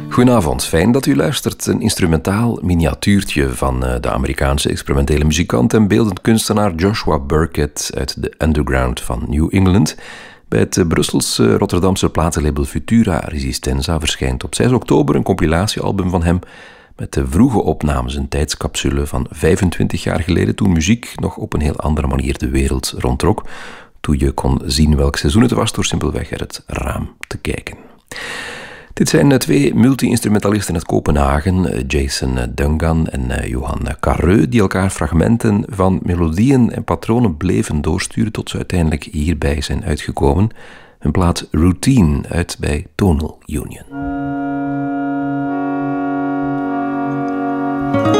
Goedenavond, fijn dat u luistert. Een instrumentaal miniatuurtje van de Amerikaanse experimentele muzikant en beeldend kunstenaar Joshua Burkett uit de underground van New England. Bij het Brusselse Rotterdamse platenlabel Futura Resistenza verschijnt op 6 oktober een compilatiealbum van hem met de vroege opnames, een tijdscapsule van 25 jaar geleden, toen muziek nog op een heel andere manier de wereld rondtrok, toen je kon zien welk seizoen het was door simpelweg uit het raam te kijken. Dit zijn twee multi-instrumentalisten uit Kopenhagen, Jason Dungan en Johan Carreu, die elkaar fragmenten van melodieën en patronen bleven doorsturen tot ze uiteindelijk hierbij zijn uitgekomen. Een plaat Routine uit bij Tonal Union.